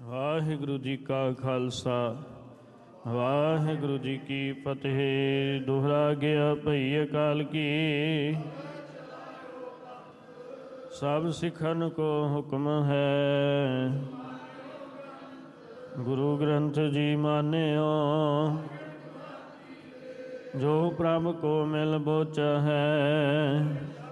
ਵਾਹਿਗੁਰੂ ਜੀ ਕਾ ਖਾਲਸਾ ਵਾਹਿਗੁਰੂ ਜੀ ਕੀ ਫਤਿਹ। ਦੁਹਰਾ ਗਿਆ ਭਈ ਅਕਾਲ ਕੀ, ਸਭ ਸਿੱਖਨ ਕੋ ਹੁਕਮ ਹੈ। ਗੁਰੂ ਗ੍ਰੰਥ ਜੀ ਮਾਨਿਓ, ਜੋ ਪ੍ਰਭ ਕੋ ਮਿਲ ਬੋਚਾ ਹੈ।